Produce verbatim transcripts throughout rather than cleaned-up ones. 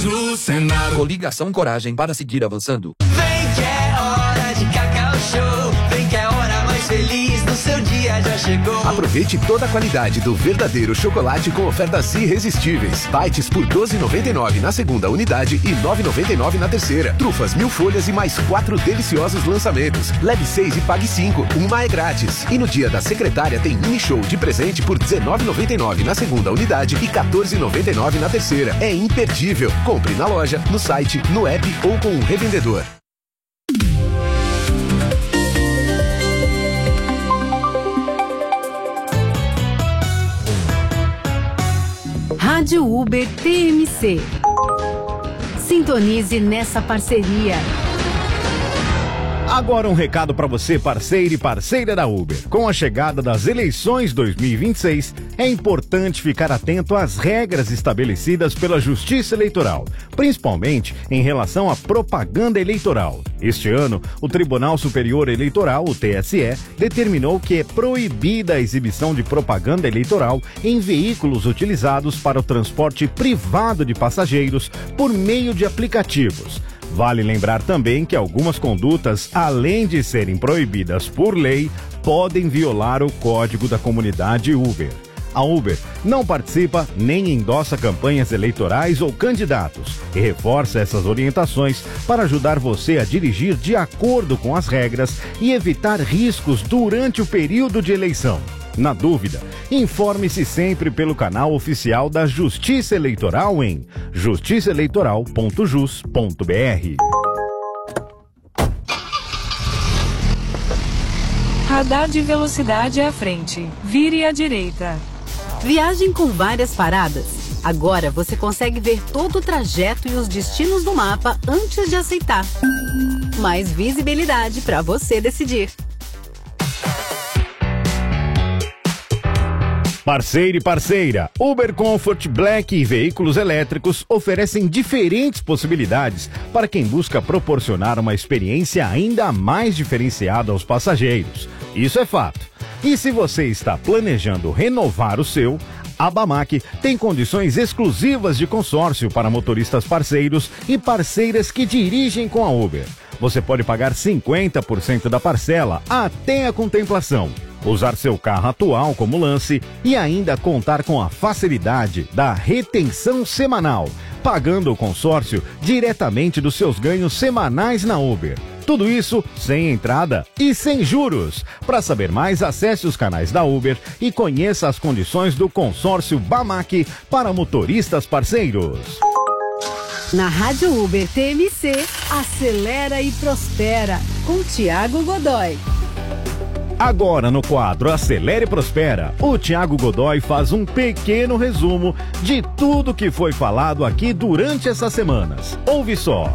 eleições no Senado. Coligação Coragem para seguir avançando. Vem que é hora de Cacau Show. Vem que é a hora mais feliz do seu dia já chegou. Aproveite toda a qualidade do verdadeiro chocolate com ofertas irresistíveis. Bites por doze reais e noventa e nove centavos na segunda unidade e nove reais e noventa e nove centavos na terceira. Trufas mil folhas e mais quatro deliciosos lançamentos. Leve seis e pague cinco. Uma é grátis. E no dia da secretária tem mini show de presente por dezenove reais e noventa e nove centavos na segunda unidade e quatorze reais e noventa e nove centavos na terceira. É imperdível. Compre na loja, no site, no app ou com um revendedor. Rádio Uber T M C. Sintonize nessa parceria. Agora um recado para você, parceiro e parceira da Uber. Com a chegada das eleições dois mil e vinte e seis, é importante ficar atento às regras estabelecidas pela Justiça Eleitoral, principalmente em relação à propaganda eleitoral. Este ano, o Tribunal Superior Eleitoral, o T S E, determinou que é proibida a exibição de propaganda eleitoral em veículos utilizados para o transporte privado de passageiros por meio de aplicativos. Vale lembrar também que algumas condutas, além de serem proibidas por lei, podem violar o código da comunidade Uber. A Uber não participa nem endossa campanhas eleitorais ou candidatos e reforça essas orientações para ajudar você a dirigir de acordo com as regras e evitar riscos durante o período de eleição. Na dúvida, informe-se sempre pelo canal oficial da Justiça Eleitoral em justiça eleitoral ponto jus ponto br. Radar de velocidade à frente. Vire à direita. Viagem com várias paradas. Agora você consegue ver todo o trajeto e os destinos do mapa antes de aceitar. Mais visibilidade para você decidir. Parceiro e parceira, Uber Comfort Black e veículos elétricos oferecem diferentes possibilidades para quem busca proporcionar uma experiência ainda mais diferenciada aos passageiros. Isso é fato. E se você está planejando renovar o seu, a Bamac tem condições exclusivas de consórcio para motoristas parceiros e parceiras que dirigem com a Uber. Você pode pagar cinquenta por cento da parcela até a contemplação, usar seu carro atual como lance e ainda contar com a facilidade da retenção semanal, pagando o consórcio diretamente dos seus ganhos semanais na Uber. Tudo isso sem entrada e sem juros. Para saber mais, acesse os canais da Uber e conheça as condições do consórcio Bamac para motoristas parceiros. Na Rádio Uber T M C, acelera e prospera, com Tiago Godoy. Agora no quadro Acelera e Prospera, o Tiago Godoy faz um pequeno resumo de tudo que foi falado aqui durante essas semanas. Ouve só.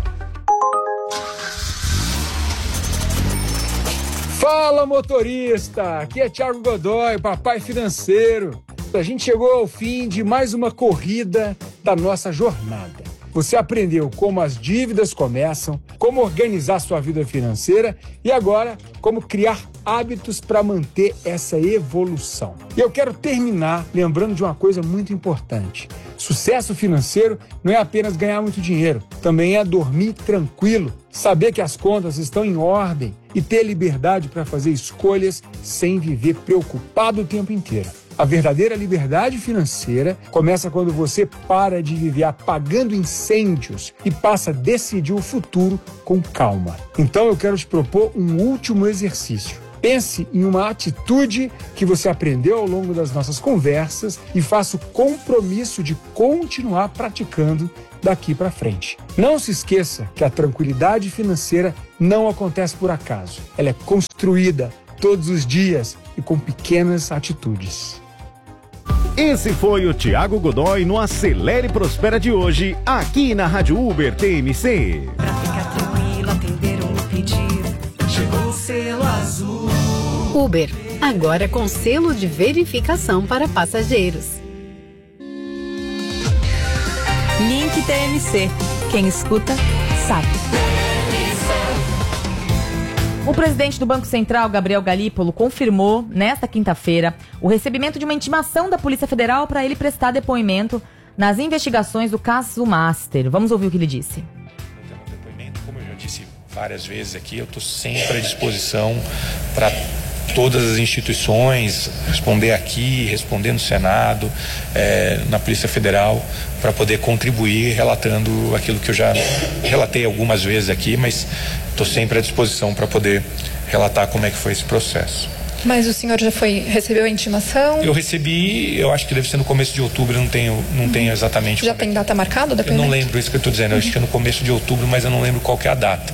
Fala, motorista! Aqui é Tiago Godoy, papai financeiro. A gente chegou ao fim de mais uma corrida da nossa jornada. Você aprendeu como as dívidas começam, como organizar sua vida financeira e agora como criar hábitos para manter essa evolução. E eu quero terminar lembrando de uma coisa muito importante. Sucesso financeiro não é apenas ganhar muito dinheiro, também é dormir tranquilo, saber que as contas estão em ordem e ter liberdade para fazer escolhas sem viver preocupado o tempo inteiro. A verdadeira liberdade financeira começa quando você para de viver apagando incêndios e passa a decidir o futuro com calma. Então eu quero te propor um último exercício. Pense em uma atitude que você aprendeu ao longo das nossas conversas e faça o compromisso de continuar praticando daqui para frente. Não se esqueça que a tranquilidade financeira não acontece por acaso. Ela é construída todos os dias e com pequenas atitudes. Esse foi o Tiago Godoy no Acelera e Prospera de hoje, aqui na Rádio Uber T M C. Pra ficar tranquilo, atender um pedido. Chegou o selo azul. Uber, agora com selo de verificação para passageiros. Link T M C. Quem escuta, sabe. O presidente do Banco Central, Gabriel Galípolo, confirmou, nesta quinta-feira, o recebimento de uma intimação da Polícia Federal para ele prestar depoimento nas investigações do caso Master. Vamos ouvir o que ele disse. Como eu já disse várias vezes aqui, eu estou sempre à disposição para todas as instituições, responder aqui, responder no Senado, é, na Polícia Federal, para poder contribuir relatando aquilo que eu já relatei algumas vezes aqui, mas estou sempre à disposição para poder relatar como é que foi esse processo. Mas o senhor já foi, recebeu a intimação? Eu recebi, eu acho que deve ser no começo de outubro, não tenho, não tenho exatamente... Já tem data marcada? Eu não lembro isso que eu estou dizendo, eu acho que é no começo de outubro, mas eu não lembro qual que é a data.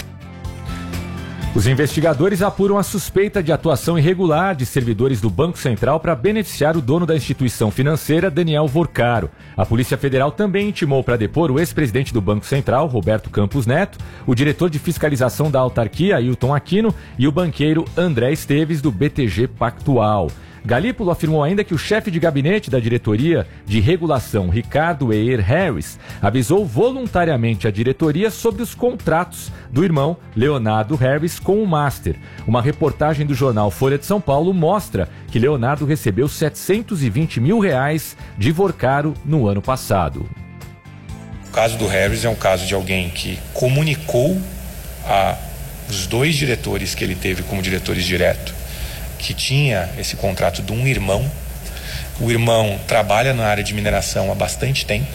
Os investigadores apuram a suspeita de atuação irregular de servidores do Banco Central para beneficiar o dono da instituição financeira, Daniel Vorcaro. A Polícia Federal também intimou para depor o ex-presidente do Banco Central, Roberto Campos Neto, o diretor de fiscalização da autarquia, Ailton Aquino, e o banqueiro André Esteves, do B T G Pactual. Galípolo afirmou ainda que o chefe de gabinete da diretoria de regulação, Ricardo Eir Harris, avisou voluntariamente a diretoria sobre os contratos do irmão Leonardo Harris com o Master. Uma reportagem do jornal Folha de São Paulo mostra que Leonardo recebeu setecentos e vinte mil reais de Vorcaro no ano passado. O caso do Harris é um caso de alguém que comunicou a os dois diretores que ele teve como diretores diretos que tinha esse contrato de um irmão. O irmão trabalha na área de mineração há bastante tempo,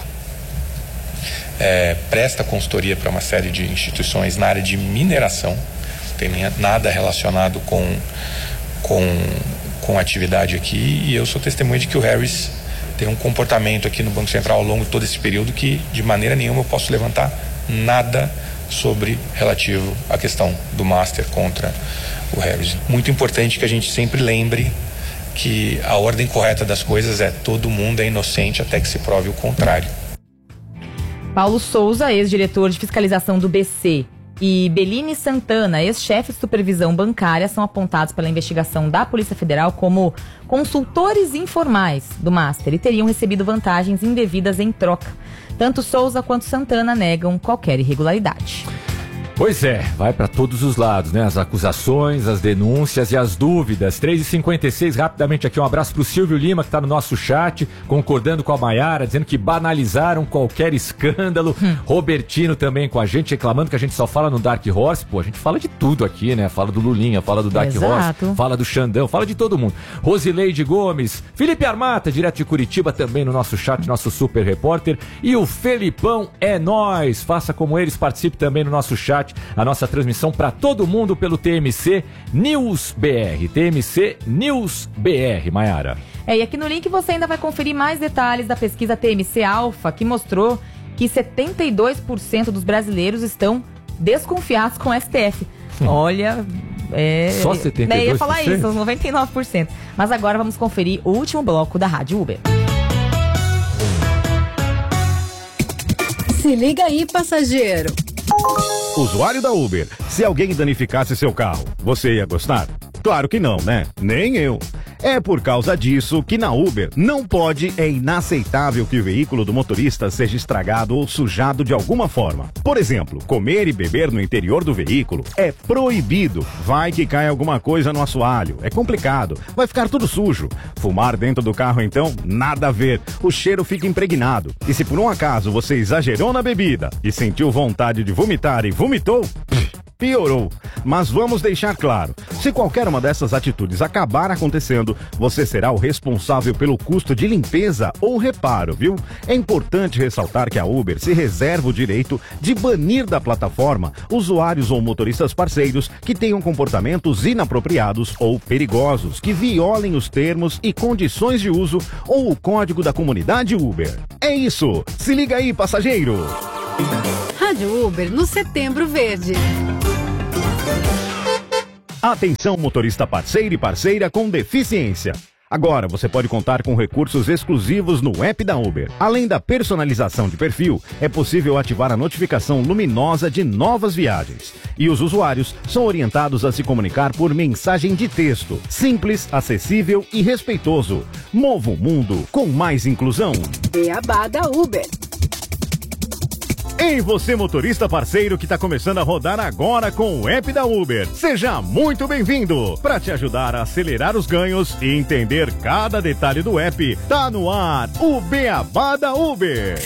é, presta consultoria para uma série de instituições na área de mineração, não tem nada relacionado com, com, com atividade aqui, e eu sou testemunha de que o Harris tem um comportamento aqui no Banco Central ao longo de todo esse período que de maneira nenhuma eu posso levantar nada sobre relativo à questão do Master contra o Harris. Muito importante que a gente sempre lembre que a ordem correta das coisas é todo mundo é inocente até que se prove o contrário. Paulo Souza, ex-diretor de fiscalização do B C, e Beline Santana, ex-chefe de supervisão bancária, são apontados pela investigação da Polícia Federal como consultores informais do Master e teriam recebido vantagens indevidas em troca. Tanto Souza quanto Santana negam qualquer irregularidade. Pois é, vai para todos os lados, né? As acusações, as denúncias e as dúvidas. três e cinquenta e seis, rapidamente aqui um abraço pro Silvio Lima, que tá no nosso chat, concordando com a Maiara, dizendo que banalizaram qualquer escândalo. Hum. Robertino também com a gente, reclamando que a gente só fala no Dark Horse. Pô, a gente fala de tudo aqui, né? Fala do Lulinha, fala do Dark Exato. Horse, fala do Xandão, fala de todo mundo. Rosileide Gomes, Felipe Armata, direto de Curitiba, também no nosso chat, nosso super repórter. E o Felipão é nóis. Faça como eles, participe também no nosso chat. A nossa transmissão para todo mundo pelo T M C News B R. T M C News B R, Maiara. É, e aqui no link você ainda vai conferir mais detalhes da pesquisa T M C Alpha, que mostrou que setenta e dois por cento dos brasileiros estão desconfiados com o S T F. Hum. Olha... É, Só setenta e dois por cento? Eu ia falar isso, noventa e nove por cento. Mas agora vamos conferir o último bloco da Rádio Uber. Se liga aí, passageiro. Usuário da Uber, se alguém danificasse seu carro, você ia gostar? Claro que não, né? Nem eu. É por causa disso que na Uber não pode, é inaceitável que o veículo do motorista seja estragado ou sujado de alguma forma. Por exemplo, comer e beber no interior do veículo é proibido. Vai que cai alguma coisa no assoalho, é complicado, vai ficar tudo sujo. Fumar dentro do carro então, nada a ver, o cheiro fica impregnado. E se por um acaso você exagerou na bebida e sentiu vontade de vomitar e vomitou... piorou. Mas vamos deixar claro, se qualquer uma dessas atitudes acabar acontecendo, você será o responsável pelo custo de limpeza ou reparo, viu? É importante ressaltar que a Uber se reserva o direito de banir da plataforma usuários ou motoristas parceiros que tenham comportamentos inapropriados ou perigosos, que violem os termos e condições de uso ou o código da comunidade Uber. É isso! Se liga aí, passageiro! Rádio Uber no Setembro Verde. Atenção, motorista parceiro e parceira com deficiência. Agora você pode contar com recursos exclusivos no app da Uber. Além da personalização de perfil, é possível ativar a notificação luminosa de novas viagens. E os usuários são orientados a se comunicar por mensagem de texto. Simples, acessível e respeitoso. Mova o mundo com mais inclusão. Beabá da Uber. Ei, você motorista parceiro que está começando a rodar agora com o app da Uber. Seja muito bem-vindo. Para te ajudar a acelerar os ganhos e entender cada detalhe do app, tá no ar o Beabá da Uber.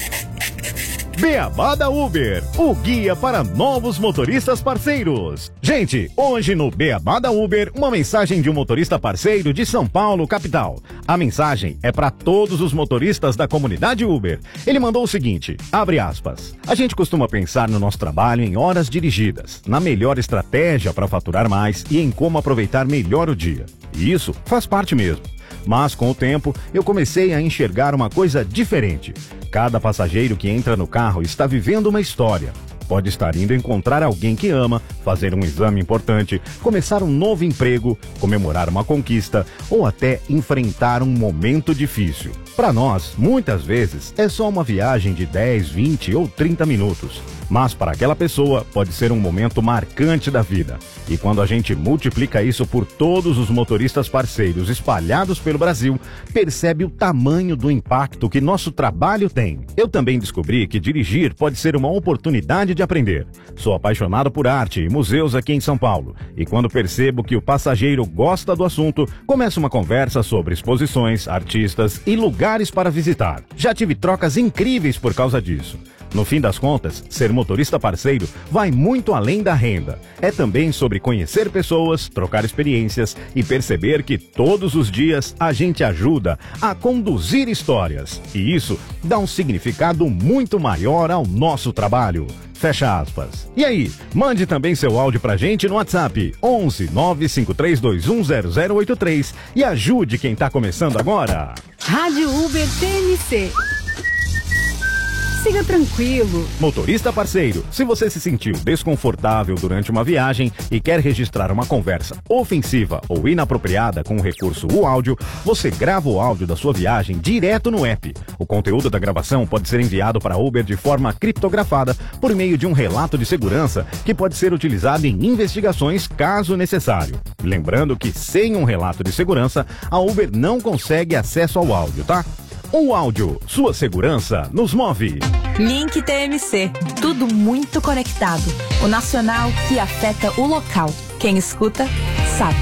Beabá da Uber, o guia para novos motoristas parceiros. Gente, hoje no Beabá da Uber, uma mensagem de um motorista parceiro de São Paulo, capital. A mensagem é para todos os motoristas da comunidade Uber. Ele mandou o seguinte, abre aspas. A gente costuma pensar no nosso trabalho em horas dirigidas, na melhor estratégia para faturar mais e em como aproveitar melhor o dia. E isso faz parte mesmo. Mas com o tempo, eu comecei a enxergar uma coisa diferente. Cada passageiro que entra no carro está vivendo uma história. Pode estar indo encontrar alguém que ama, fazer um exame importante, começar um novo emprego, comemorar uma conquista ou até enfrentar um momento difícil. Para nós, muitas vezes, é só uma viagem de dez, vinte ou trinta minutos. Mas para aquela pessoa pode ser um momento marcante da vida. E quando a gente multiplica isso por todos os motoristas parceiros espalhados pelo Brasil, percebe o tamanho do impacto que nosso trabalho tem. Eu também descobri que dirigir pode ser uma oportunidade de aprender. Sou apaixonado por arte e museus aqui em São Paulo. E quando percebo que o passageiro gosta do assunto, começa uma conversa sobre exposições, artistas e lugares para visitar. Já tive trocas incríveis por causa disso. No fim das contas, ser motorista parceiro vai muito além da renda. É também sobre conhecer pessoas, trocar experiências e perceber que todos os dias a gente ajuda a conduzir histórias. E isso dá um significado muito maior ao nosso trabalho. Fecha aspas. E aí, mande também seu áudio pra gente no WhatsApp onze nove cinco três dois um zero zero oito três e ajude quem tá começando agora. Rádio Uber T M C. Siga tranquilo. Motorista parceiro, se você se sentiu desconfortável durante uma viagem e quer registrar uma conversa ofensiva ou inapropriada com o recurso o áudio, você grava o áudio da sua viagem direto no app. O conteúdo da gravação pode ser enviado para a Uber de forma criptografada por meio de um relato de segurança que pode ser utilizado em investigações caso necessário. Lembrando que sem um relato de segurança, a Uber não consegue acesso ao áudio, tá? O áudio, sua segurança nos move. Link T M C, tudo muito conectado. O nacional que afeta o local. Quem escuta, sabe.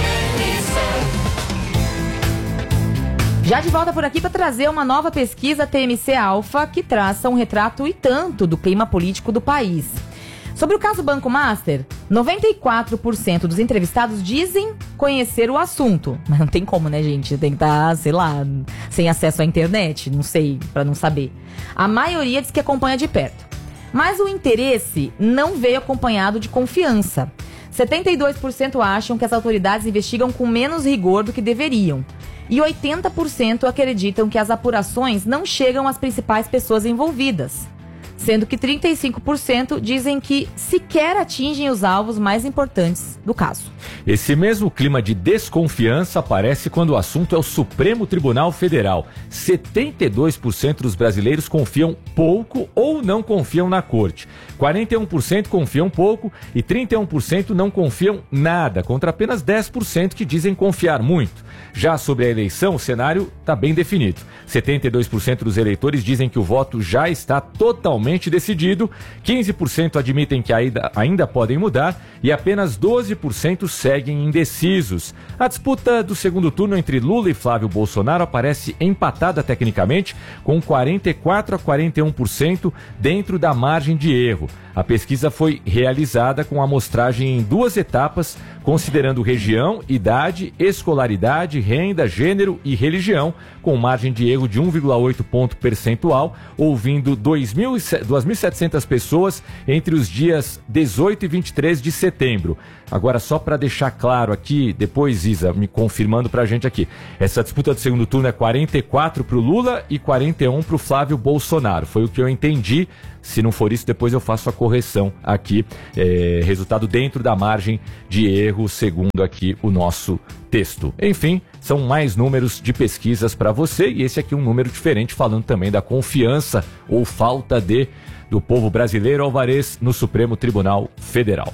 Já de volta por aqui para trazer uma nova pesquisa T M C Alpha que traça um retrato e tanto do clima político do país. Sobre o caso Banco Master, noventa e quatro por cento dos entrevistados dizem conhecer o assunto. Mas não tem como, né, gente? Tem que estar, sei lá, sem acesso à internet, não sei, para não saber. A maioria diz que acompanha de perto. Mas o interesse não veio acompanhado de confiança. setenta e dois por cento acham que as autoridades investigam com menos rigor do que deveriam. E oitenta por cento acreditam que as apurações não chegam às principais pessoas envolvidas. Sendo que trinta e cinco por cento dizem que sequer atingem os alvos mais importantes do caso. Esse mesmo clima de desconfiança aparece quando o assunto é o Supremo Tribunal Federal. setenta e dois por cento dos brasileiros confiam pouco ou não confiam na corte. quarenta e um por cento confiam pouco e trinta e um por cento não confiam nada, contra apenas dez por cento que dizem confiar muito. Já sobre a eleição, o cenário está bem definido. setenta e dois por cento dos eleitores dizem que o voto já está totalmente decidido, quinze por cento admitem que ainda, ainda podem mudar e apenas doze por cento seguem indecisos. A disputa do segundo turno entre Lula e Flávio Bolsonaro aparece empatada tecnicamente, com quarenta e quatro a quarenta e um por cento dentro da margem de erro. A pesquisa foi realizada com amostragem em duas etapas, considerando região, idade, escolaridade, renda, gênero e religião, com margem de erro de um vírgula oito ponto percentual, ouvindo duas mil e setecentas pessoas entre os dias dezoito e vinte e três de setembro. Agora, só para deixar claro aqui, depois Isa me confirmando para a gente aqui, essa disputa do segundo turno é quarenta e quatro para o Lula e quarenta e um para o Flávio Bolsonaro. Foi o que eu entendi. Se não for isso, depois eu faço a correção aqui. É, resultado dentro da margem de erro, segundo aqui o nosso texto. Enfim, são mais números de pesquisas para você e esse aqui é um número diferente, falando também da confiança ou falta de do povo brasileiro, Alvarez, no Supremo Tribunal Federal.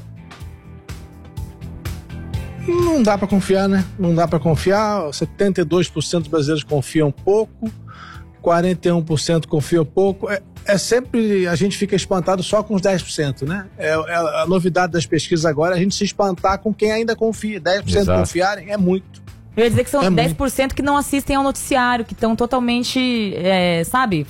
Não dá para confiar, né? Não dá para confiar. setenta e dois por cento dos brasileiros confiam pouco, quarenta e um por cento confiam pouco. É, É sempre, a gente fica espantado só com os dez por cento, né? É, é a novidade das pesquisas agora, é a gente se espantar com quem ainda confia. dez por cento Exato. confiarem é muito. Eu ia dizer que são É dez por cento que não assistem ao noticiário, que estão totalmente, é, sabe,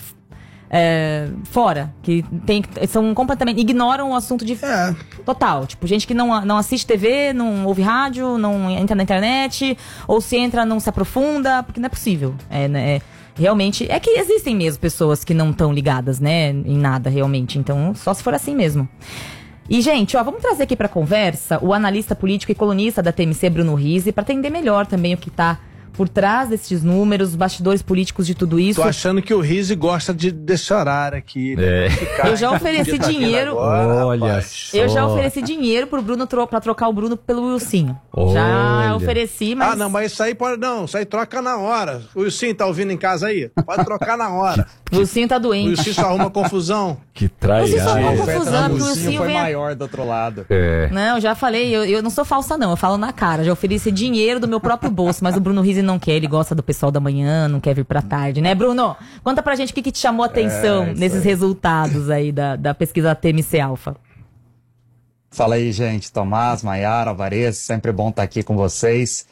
é, fora. Que tem, são completamente, ignoram o assunto de É. total. Tipo, gente que não, não assiste T V, não ouve rádio, não entra na internet, ou se entra, não se aprofunda, porque não é possível. É, né, é, realmente, é que existem mesmo pessoas que não estão ligadas, né, em nada realmente. Então, só se for assim mesmo. E, gente, ó, vamos trazer aqui pra conversa o analista político e colunista da T M C, Bruno Rizzi, pra entender melhor também o que tá por trás desses números, os bastidores políticos de tudo isso. Tô achando que o Rizzi gosta de, desse horário aqui. Né? É. Ficar, Eu já ofereci tá dinheiro. Agora, Olha rapaz. Eu já só. ofereci dinheiro pro Bruno tro pra trocar o Bruno pelo Wilsinho. Olha. Já ofereci, mas. Ah, não, mas isso aí pode. Não, isso aí troca na hora. O Wilson tá ouvindo em casa aí? Pode trocar na hora. O Wilsinho tá O doente. Wilson só arruma confusão. Que Vocês só traiado. vão confusão, porque o Wilsinho foi vem. a- maior do outro lado. É. Não, eu já falei, eu, eu não sou falsa, não. Eu falo na cara. Já ofereci dinheiro do meu próprio bolso, mas o Bruno Rizzi não quer. Ele gosta do pessoal da manhã, não quer vir pra tarde, né, Bruno? Conta pra gente o que, que te chamou a atenção É, isso nesses aí. resultados aí da, da pesquisa T M C Alpha. Fala aí, gente. Tomás, Maiara, Alvarez, sempre bom estar aqui com vocês.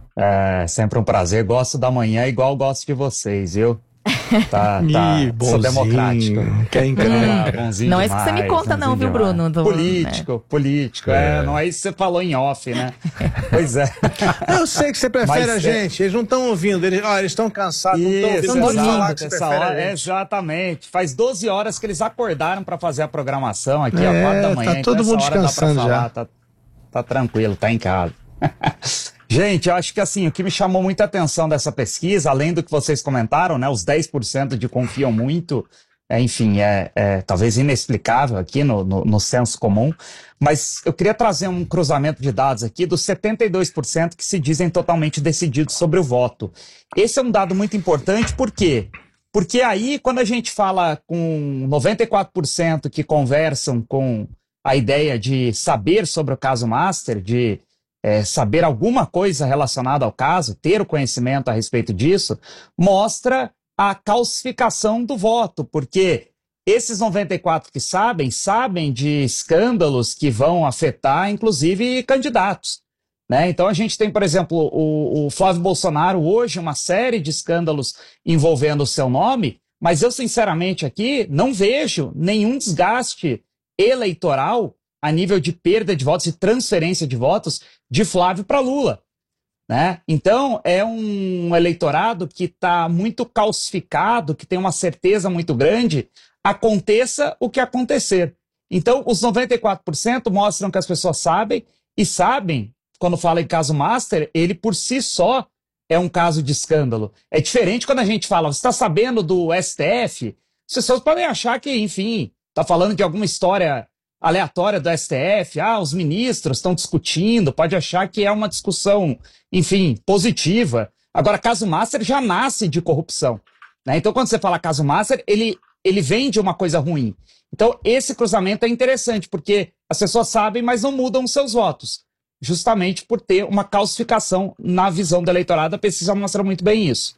É sempre um prazer. Gosto da manhã igual gosto de vocês, viu? Tá, tá. Ih, Sou bonzinho. democrático. Quer Ah, encrencar. bonzinho Não é isso que você me demais, conta, não, bonzinho viu, demais. Bruno? Tô- Político, político. É. É. não é isso que você falou em off, né? Pois é. Eu sei que você prefere Mas a é- gente. Eles não estão ouvindo. Eles ó, eles estão cansados. Não estão Isso, ouvindo você exato, falar que você essa prefere hora, a gente. exatamente. Faz doze horas que eles acordaram para fazer a programação aqui, É, ó, quatro da tá manhã. todo então mundo essa hora dá pra descansando falar, já. Tá, tá tranquilo, tá em casa. Gente, eu acho que assim, o que me chamou muita atenção dessa pesquisa, além do que vocês comentaram, né, os dez por cento de confiam muito, é, enfim, é, é talvez inexplicável aqui no, no, no senso comum, mas eu queria trazer um cruzamento de dados aqui dos setenta e dois por cento que se dizem totalmente decididos sobre o voto. Esse é um dado muito importante, por quê? Porque aí, quando a gente fala com noventa e quatro por cento que conversam com a ideia de saber sobre o caso Master, de é, saber alguma coisa relacionada ao caso, ter o conhecimento a respeito disso, mostra a calcificação do voto, porque esses noventa e quatro que sabem, sabem de escândalos que vão afetar, inclusive, candidatos. Né? Então a gente tem, por exemplo, o, o Flávio Bolsonaro hoje, uma série de escândalos envolvendo o seu nome, mas eu, sinceramente, aqui não vejo nenhum desgaste eleitoral a nível de perda de votos e transferência de votos de Flávio para Lula. Né? Então, é um eleitorado que está muito calcificado, que tem uma certeza muito grande, aconteça o que acontecer. Então, os noventa e quatro por cento mostram que as pessoas sabem, e sabem, quando fala em caso Master, ele por si só é um caso de escândalo. É diferente quando a gente fala, você está sabendo do S T F? As pessoas podem achar que, enfim, está falando de alguma história aleatória do S T F, ah, os ministros estão discutindo, pode achar que é uma discussão, enfim, positiva. Agora, caso Master já nasce de corrupção. Né? Então, quando você fala caso Master, ele, ele vem de uma coisa ruim. Então, esse cruzamento é interessante, porque as pessoas sabem, mas não mudam os seus votos. Justamente por ter uma calcificação na visão do eleitorado, a pesquisa mostra muito bem isso.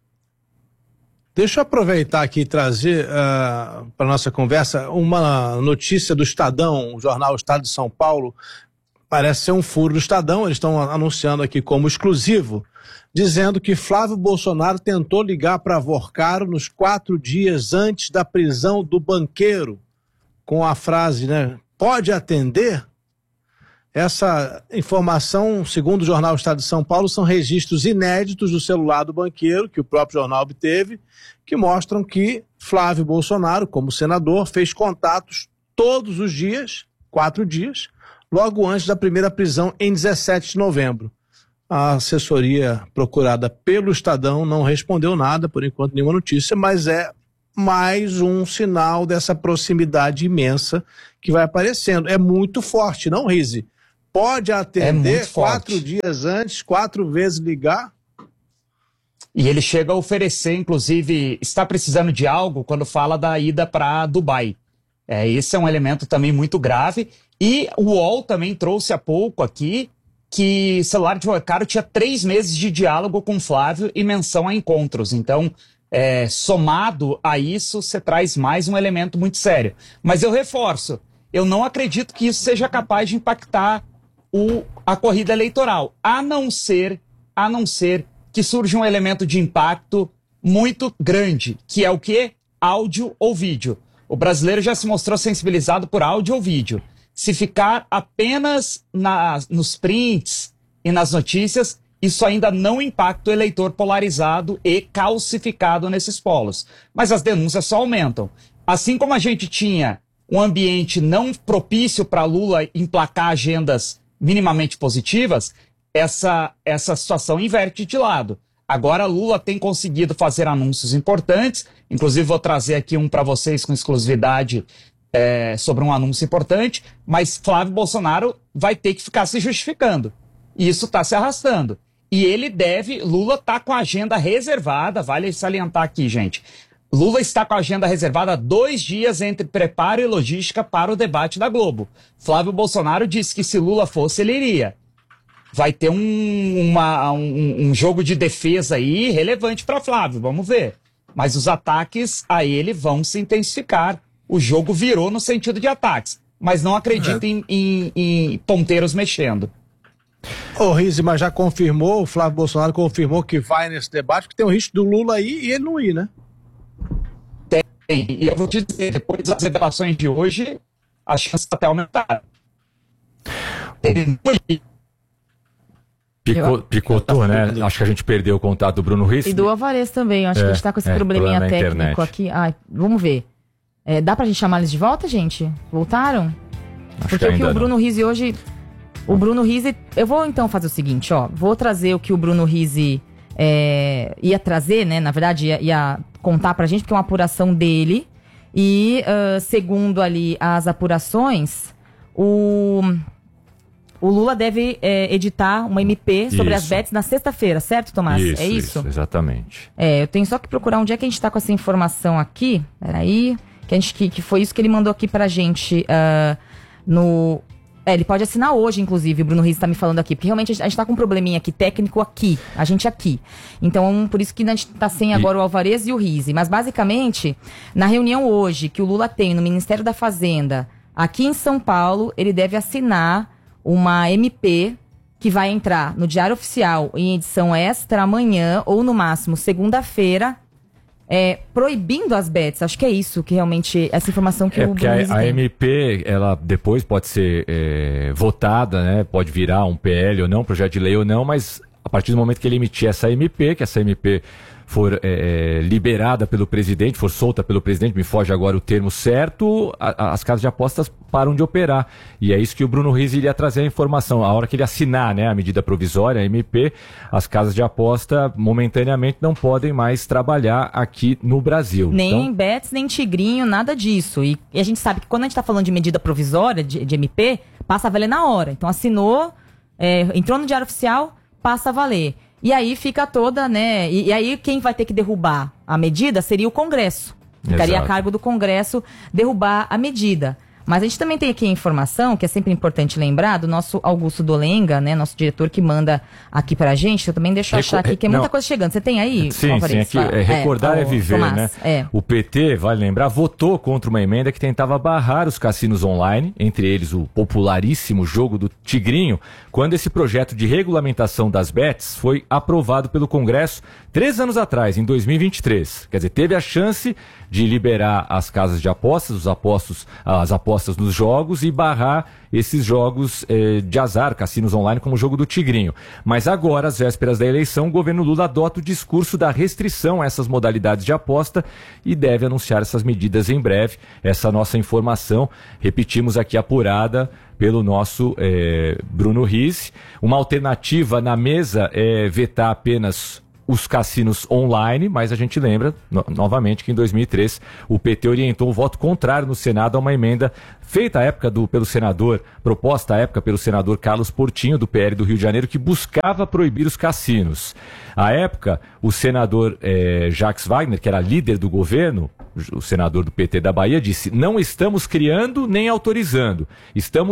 Deixa eu aproveitar aqui e trazer uh, para nossa conversa uma notícia do Estadão, o jornal Estado de São Paulo. Parece ser um furo do Estadão, eles estão anunciando aqui como exclusivo, dizendo que Flávio Bolsonaro tentou ligar para Vorcaro nos quatro dias antes da prisão do banqueiro, com a frase, né, pode atender? Essa informação, segundo o jornal Estado de São Paulo, são registros inéditos do celular do banqueiro, que o próprio jornal obteve, que mostram que Flávio Bolsonaro, como senador, fez contatos todos os dias, quatro dias, logo antes da primeira prisão em dezessete de novembro. A assessoria procurada pelo Estadão não respondeu nada, por enquanto nenhuma notícia, mas é mais um sinal dessa proximidade imensa que vai aparecendo. É muito forte, não, Rizzi? Pode atender é quatro dias antes, quatro vezes ligar? E ele chega a oferecer, inclusive, está precisando de algo quando fala da ida para Dubai. É, esse é um elemento também muito grave. E o U O L também trouxe há pouco aqui que o celular de Vorcaro tinha três meses de diálogo com Flávio e menção a encontros. Então, é, somado a isso, você traz mais um elemento muito sério. Mas eu reforço, eu não acredito que isso seja capaz de impactar o, a corrida eleitoral, a não ser, a não ser que surja um elemento de impacto muito grande, que é o quê? Áudio ou vídeo. O brasileiro já se mostrou sensibilizado por áudio ou vídeo. Se ficar apenas na, nos prints e nas notícias, isso ainda não impacta o eleitor polarizado e calcificado nesses polos. Mas as denúncias só aumentam. Assim como a gente tinha um ambiente não propício para Lula emplacar agendas minimamente positivas, essa, essa situação inverte de lado. Agora Lula tem conseguido fazer anúncios importantes, inclusive vou trazer aqui um para vocês com exclusividade é, sobre um anúncio importante, mas Flávio Bolsonaro vai ter que ficar se justificando. E isso está se arrastando. E ele deve, Lula está com a agenda reservada, vale salientar aqui, gente, Lula está com a agenda reservada dois dias entre preparo e logística para o debate da Globo. Flávio Bolsonaro disse que se Lula fosse, ele iria. Vai ter um, uma, um, um jogo de defesa aí relevante para Flávio, vamos ver. Mas os ataques a ele vão se intensificar. O jogo virou no sentido de ataques. Mas não acredito é. em, em, em ponteiros mexendo. Ô, Rizzi, mas já confirmou, o Flávio Bolsonaro confirmou que vai nesse debate, porque tem o risco do Lula aí e ele não ir, né? Tem, e eu vou te dizer, depois das revelações de hoje, a chance até aumentaram. Pico, picotou, né? Acho que a gente perdeu o contato do Bruno Rizzi. E do Alvarez também, acho é, que a gente tá com esse é, probleminha técnico internet. aqui. Ai, vamos ver. É, dá pra gente chamar eles de volta, gente? Voltaram? Acho Porque que o que o Bruno não. Rizzi hoje... O Bruno Rizzi... Eu vou então fazer o seguinte, ó. Vou trazer o que o Bruno Rizzi é, ia trazer, né? Na verdade, ia, ia contar pra gente, porque é uma apuração dele. E, uh, segundo ali as apurações, o... O Lula deve é, editar uma M P sobre isso. as bets na sexta-feira, certo, Tomás? Isso, é isso? isso? Exatamente. É, eu tenho só que procurar onde é que a gente tá com essa informação aqui. Peraí. Que, a gente, que, que foi isso que ele mandou aqui pra gente uh, no... É, ele pode assinar hoje, inclusive, o Bruno Rizzi tá me falando aqui. Porque realmente a gente, a gente tá com um probleminha aqui, técnico aqui. A gente aqui. Então, por isso que a gente tá sem agora e... o Alvarez e o Rizzi. Mas, basicamente, na reunião hoje que o Lula tem no Ministério da Fazenda, aqui em São Paulo, ele deve assinar uma M P que vai entrar no Diário Oficial em edição extra amanhã, ou no máximo segunda-feira, é, proibindo as bets. Acho que é isso que realmente, essa informação que é o Bruno a, a M P, ela depois pode ser é, votada, né? Pode virar um P L ou não, projeto de lei ou não, mas a partir do momento que ele emitir essa M P, que essa M P for é, liberada pelo presidente, for solta pelo presidente, me foge agora o termo certo, a, a, as casas de apostas param de operar. E é isso que o Bruno Rizzi iria trazer a informação. A hora que ele assinar, né, a medida provisória, a M P, as casas de aposta momentaneamente não podem mais trabalhar aqui no Brasil. Nem então... bets, nem tigrinho, nada disso. E, e a gente sabe que quando a gente está falando de medida provisória, de, de M P, passa a valer na hora. Então assinou, é, entrou no Diário Oficial, passa a valer. E aí fica toda, né? E, e aí quem vai ter que derrubar a medida seria o Congresso. Ficaria a cargo do Congresso derrubar a medida. Mas a gente também tem aqui a informação, que é sempre importante lembrar, do nosso Augusto Dolenga, né? Nosso diretor que manda aqui pra gente. Eu também deixo eu achar aqui, que é muita Não. coisa chegando. Você tem aí? Sim, sim, aqui, é, recordar é, é viver, Tomás, né? É. O P T, vale lembrar, votou contra uma emenda que tentava barrar os cassinos online, entre eles o popularíssimo jogo do Tigrinho, quando esse projeto de regulamentação das bets foi aprovado pelo Congresso três anos atrás, em dois mil e vinte e três. Quer dizer, teve a chance de liberar as casas de apostas, os apostos, as apostas nos jogos e barrar esses jogos eh, de azar, cassinos online, como o jogo do Tigrinho. Mas agora, às vésperas da eleição, o governo Lula adota o discurso da restrição a essas modalidades de aposta e deve anunciar essas medidas em breve. Essa nossa informação, repetimos aqui, apurada pelo nosso eh, Bruno Rizzi. Uma alternativa na mesa é vetar apenas os cassinos online, mas a gente lembra, no, novamente, que em dois mil e três o P T orientou o voto contrário no Senado a uma emenda feita à época do, pelo senador, proposta à época pelo senador Carlos Portinho, do P L do Rio de Janeiro, que buscava proibir os cassinos. À época, o senador eh, Jacques Wagner, que era líder do governo, o senador do P T da Bahia, disse: não estamos criando nem autorizando, estamos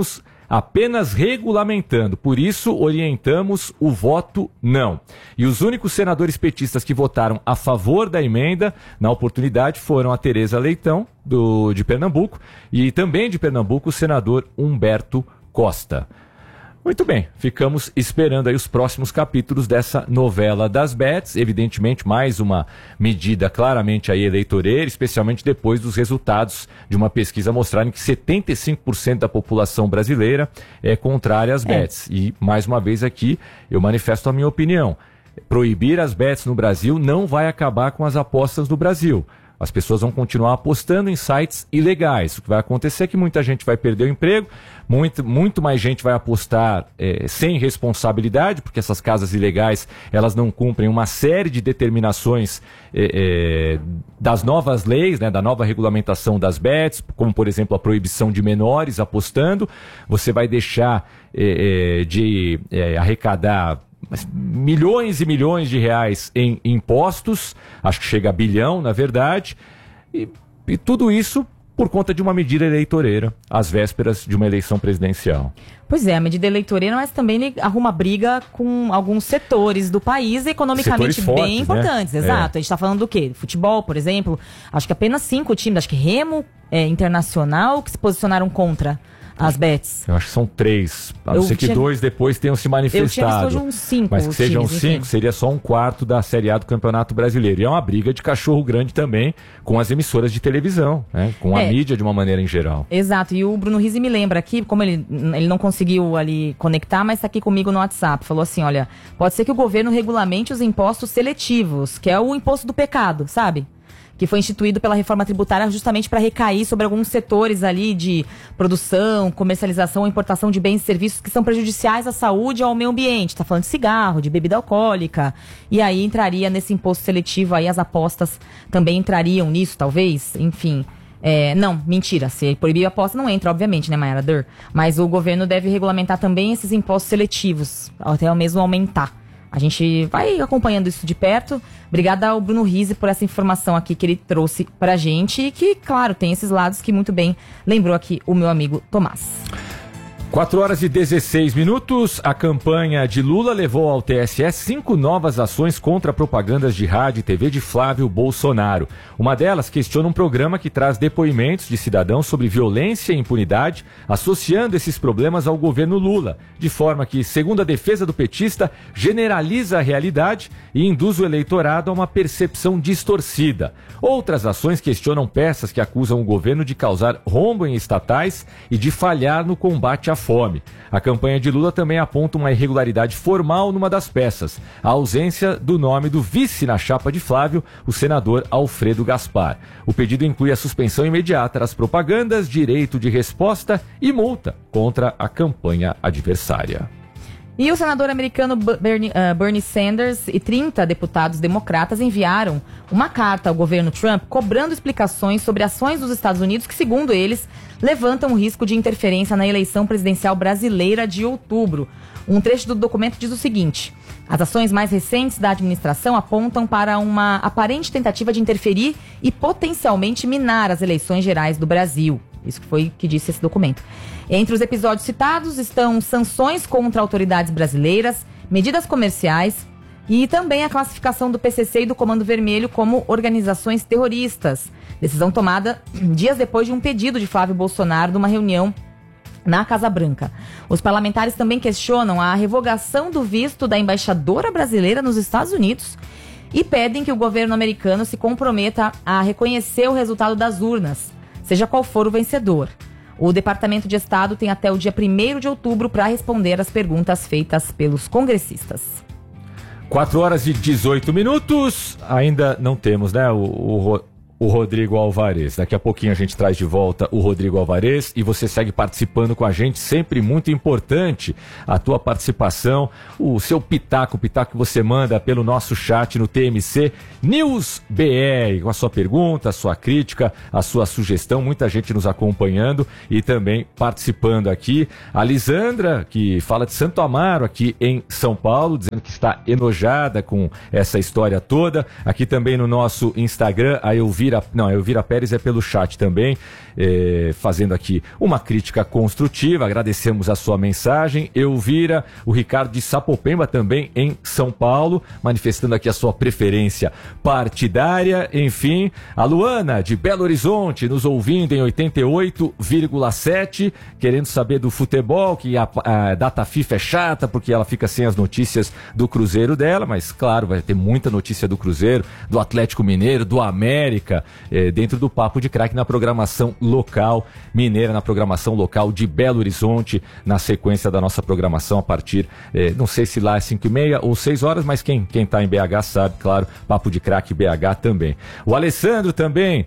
apenas regulamentando. Por isso, orientamos o voto não. E os únicos senadores petistas que votaram a favor da emenda, na oportunidade, foram a Tereza Leitão, do, de Pernambuco, e também de Pernambuco, o senador Humberto Costa. Muito bem, ficamos esperando aí os próximos capítulos dessa novela das bets. Evidentemente, mais uma medida claramente aí eleitoreira, especialmente depois dos resultados de uma pesquisa mostrarem que setenta e cinco por cento da população brasileira é contrária às bets. É. E, mais uma vez aqui, eu manifesto a minha opinião. Proibir as bets no Brasil não vai acabar com as apostas do Brasil. As pessoas vão continuar apostando em sites ilegais. O que vai acontecer é que muita gente vai perder o emprego, muito, muito mais gente vai apostar é, sem responsabilidade, porque essas casas ilegais elas não cumprem uma série de determinações é, é, das novas leis, né, da nova regulamentação das bets, como, por exemplo, a proibição de menores apostando. Você vai deixar é, é, de é, arrecadar milhões e milhões de reais em impostos, acho que chega a bilhão, na verdade, e, e tudo isso por conta de uma medida eleitoreira, às vésperas de uma eleição presidencial. Pois é, a medida eleitoreira, mas também arruma briga com alguns setores do país economicamente setores fortes, bem importantes. Né? Exato, É. a gente está falando do quê? Futebol, por exemplo, acho que apenas cinco times, acho que Remo, é, Internacional, que se posicionaram contra as bets. Eu acho que são três. A não Eu ser que tinha- dois depois tenham se manifestado. Eu tinha visto hoje uns cinco Mas que sejam times, cinco, enfim. seria só um quarto da Série A do Campeonato Brasileiro. E é uma briga de cachorro grande também com as emissoras de televisão, né? Com a É. mídia de uma maneira em geral. Exato, e o Bruno Rizzi me lembra aqui, como ele, ele não conseguiu ali conectar, mas está aqui comigo no WhatsApp, falou assim, olha, pode ser que o governo regulamente os impostos seletivos, que é o imposto do pecado, sabe? Que foi instituído pela reforma tributária justamente para recair sobre alguns setores ali de produção, comercialização ou importação de bens e serviços que são prejudiciais à saúde e ao meio ambiente. Está falando de cigarro, de bebida alcoólica. E aí entraria nesse imposto seletivo, aí as apostas também entrariam nisso, talvez, enfim. É, não, mentira, se proibir a aposta não entra, obviamente, né, Mayara Dur? Mas o governo deve regulamentar também esses impostos seletivos, até mesmo aumentar. A gente vai acompanhando isso de perto. Obrigada ao Bruno Rizzi por essa informação aqui que ele trouxe pra gente e que, claro, tem esses lados que muito bem lembrou aqui o meu amigo Tomás. quatro horas e dezesseis minutos, a campanha de Lula levou ao T S E cinco novas ações contra propagandas de rádio e T V de Flávio Bolsonaro. Uma delas questiona um programa que traz depoimentos de cidadãos sobre violência e impunidade, associando esses problemas ao governo Lula, de forma que, segundo a defesa do petista, generaliza a realidade e induz o eleitorado a uma percepção distorcida. Outras ações questionam peças que acusam o governo de causar rombo em estatais e de falhar no combate à fome. A campanha de Lula também aponta uma irregularidade formal numa das peças, a ausência do nome do vice na chapa de Flávio, o senador Alfredo Gaspar. O pedido inclui a suspensão imediata das propagandas, direito de resposta e multa contra a campanha adversária. E o senador americano Bernie, uh, Bernie Sanders e trinta deputados democratas enviaram uma carta ao governo Trump cobrando explicações sobre ações dos Estados Unidos que, segundo eles, levantam o risco de interferência na eleição presidencial brasileira de outubro. Um trecho do documento diz o seguinte: as ações mais recentes da administração apontam para uma aparente tentativa de interferir e potencialmente minar as eleições gerais do Brasil. Isso foi o que disse esse documento. Entre os episódios citados estão sanções contra autoridades brasileiras, medidas comerciais e também a classificação do P C C e do Comando Vermelho como organizações terroristas. Decisão tomada dias depois de um pedido de Flávio Bolsonaro numa reunião na Casa Branca. Os parlamentares também questionam a revogação do visto da embaixadora brasileira nos Estados Unidos e pedem que o governo americano se comprometa a reconhecer o resultado das urnas, seja qual for o vencedor. O Departamento de Estado tem até o dia primeiro de outubro para responder às perguntas feitas pelos congressistas. quatro horas e dezoito minutos, ainda não temos, né, o, o, o Rodrigo Alvarez. Daqui a pouquinho a gente traz de volta o Rodrigo Alvarez e você segue participando com a gente, sempre muito importante a tua participação, o seu pitaco, o pitaco que você manda pelo nosso chat no T M C News B R, com a sua pergunta, a sua crítica, a sua sugestão, muita gente nos acompanhando e também participando aqui. A Lisandra, que fala de Santo Amaro, aqui em São Paulo, dizendo que está enojada com essa história toda. Aqui também no nosso Instagram, a Elvira Elvira, não, a Elvira Pérez é pelo chat também, é, fazendo aqui uma crítica construtiva, agradecemos a sua mensagem. Elvira, o Ricardo de Sapopemba também em São Paulo, manifestando aqui a sua preferência partidária. Enfim, a Luana de Belo Horizonte nos ouvindo em oitenta e oito vírgula sete, querendo saber do futebol, que a, a data FIFA é chata porque ela fica sem as notícias do Cruzeiro dela, mas claro, vai ter muita notícia do Cruzeiro, do Atlético Mineiro, do América, eh, dentro do Papo de Craque na programação local mineira, na programação local de Belo Horizonte, na sequência da nossa programação a partir, eh, não sei se lá é cinco e meia ou seis horas, mas quem, quem tá em B H sabe, claro, Papo de Craque B H também. O Alessandro também,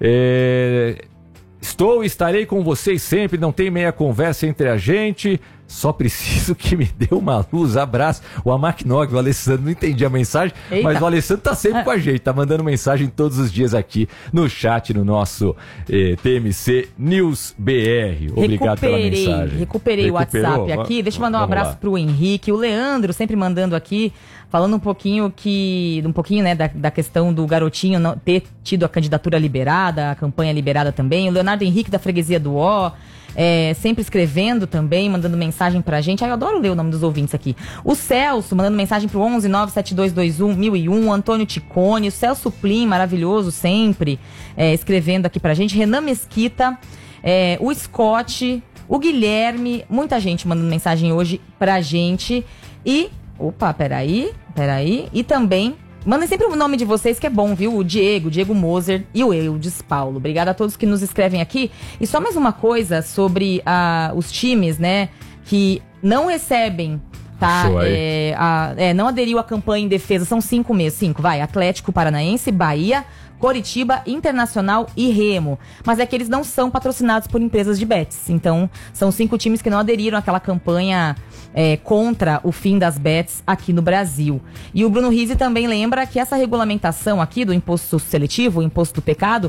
eh, estou e estarei com vocês sempre, não tem meia conversa entre a gente, só preciso que me dê uma luz, abraço. O Amacnog, o Alessandro, não entendi a mensagem, Eita. mas o Alessandro tá sempre com a gente, tá mandando mensagem todos os dias aqui no chat, no nosso eh, T M C News B R. Obrigado recuperei, pela mensagem. Recuperei o WhatsApp aqui, deixa eu mandar um abraço lá pro Henrique, o Leandro sempre mandando aqui, falando um pouquinho que, um pouquinho, né, da, da questão do garotinho não ter tido a candidatura liberada, a campanha liberada também. O Leonardo Henrique da Freguesia do Ó, é, sempre escrevendo também, mandando mensagem pra gente. Ai, eu adoro ler o nome dos ouvintes aqui. O Celso, mandando mensagem pro onze nove sete dois dois um mil e um. Antônio Ticone, o Celso Plim, maravilhoso sempre, é, escrevendo aqui pra gente. Renan Mesquita, é, o Scott, o Guilherme, muita gente mandando mensagem hoje pra gente. E, opa, peraí, peraí. E também, mandem sempre o nome de vocês que é bom, viu? O Diego, Diego Moser e o Eudes Paulo. Obrigada a todos que nos escrevem aqui. E só mais uma coisa sobre uh, os times, né, que não recebem, tá? É, a, é, não aderiu à campanha em defesa, são cinco meses, cinco, vai. Atlético Paranaense, Bahia, Coritiba, Internacional e Remo. Mas é que eles não são patrocinados por empresas de bets. Então, são cinco times que não aderiram àquela campanha é, contra o fim das bets aqui no Brasil. E o Bruno Rizzi também lembra que essa regulamentação aqui do imposto seletivo, o imposto do pecado,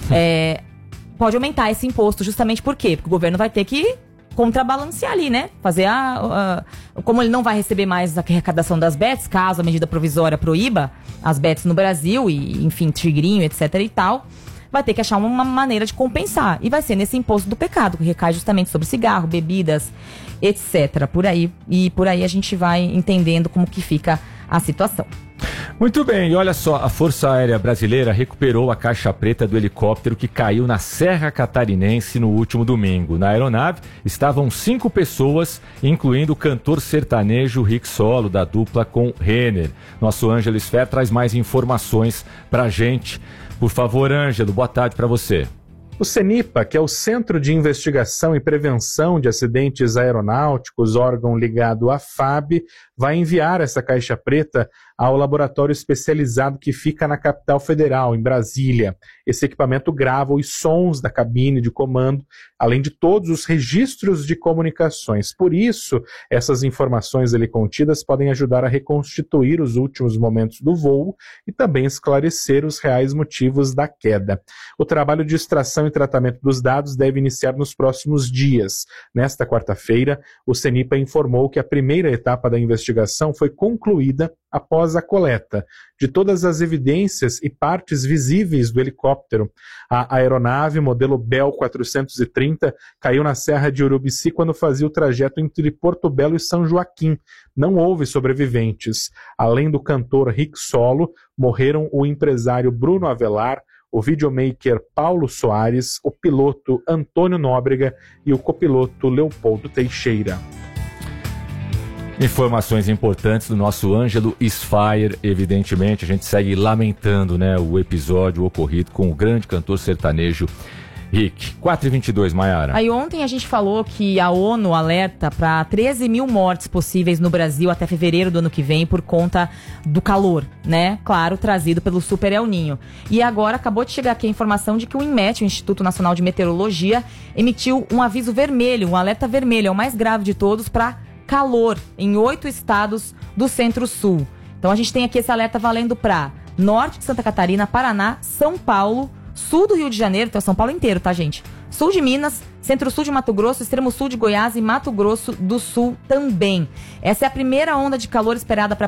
é, pode aumentar esse imposto justamente por quê? Porque o governo vai ter que contrabalancear ali, né? Fazer a, a... Como ele não vai receber mais a arrecadação das bets, caso a medida provisória proíba as bets no Brasil, e enfim, tigrinho, etc e tal, vai ter que achar uma maneira de compensar. E vai ser nesse imposto do pecado, que recai justamente sobre cigarro, bebidas, etcétera. Por aí, e por aí a gente vai entendendo como que fica a situação. Muito bem, e olha só, a Força Aérea Brasileira recuperou a caixa preta do helicóptero que caiu na Serra Catarinense no último domingo. Na aeronave estavam cinco pessoas, incluindo o cantor sertanejo Rick Solo, da dupla com Renner. Nosso Ângelo Sfer traz mais informações pra gente. Por favor, Ângelo, boa tarde para você. O CENIPA, que é o Centro de Investigação e Prevenção de Acidentes Aeronáuticos, órgão ligado à F A B, vai enviar essa caixa preta ao laboratório especializado que fica na capital federal, em Brasília. Esse equipamento grava os sons da cabine de comando, além de todos os registros de comunicações. Por isso, essas informações ali contidas podem ajudar a reconstituir os últimos momentos do voo e também esclarecer os reais motivos da queda. O trabalho de extração e tratamento dos dados deve iniciar nos próximos dias. Nesta quarta-feira, o CENIPA informou que a primeira etapa da investigação foi concluída após a coleta de todas as evidências e partes visíveis do helicóptero. A aeronave, modelo Bell quatrocentos e trinta, caiu na Serra de Urubici quando fazia o trajeto entre Porto Belo e São Joaquim. Não houve sobreviventes. Além do cantor Rick Solo, morreram o empresário Bruno Avelar, o videomaker Paulo Soares, o piloto Antônio Nóbrega e o copiloto Leopoldo Teixeira. Informações importantes do nosso Ângelo Sfire, evidentemente. A gente segue lamentando, né, o episódio ocorrido com o grande cantor sertanejo Rick. quatro e vinte e dois, Maiara. Aí ontem a gente falou que a ONU alerta para treze mil mortes possíveis no Brasil até fevereiro do ano que vem por conta do calor, né? Claro, trazido pelo Super El Ninho. E agora acabou de chegar aqui a informação de que o INMET, o Instituto Nacional de Meteorologia, emitiu um aviso vermelho, um alerta vermelho, é o mais grave de todos, para calor em oito estados do Centro-Sul. Então a gente tem aqui esse alerta valendo para norte de Santa Catarina, Paraná, São Paulo, sul do Rio de Janeiro, então São Paulo inteiro, tá, gente? Sul de Minas, Centro-Sul de Mato Grosso, Extremo Sul de Goiás e Mato Grosso do Sul também. Essa é a primeira onda de calor esperada para